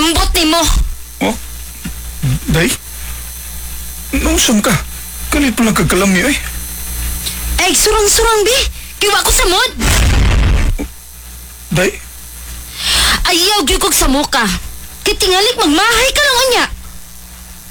Ambot ni mo. Oh? Day? Nausam ka? Kalit pa lang kagkalami ay. Ay, surang-surang, bi. Kiwa ko sa mood. Day? Ayaw gyud kog sa muka. Kitingalik magmahay ka lang unya.